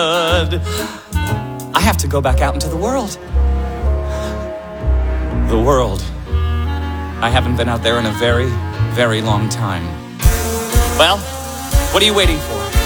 I have to go back out into the world. The world. I haven't been out there in a very, very long time. Well, what are you waiting for?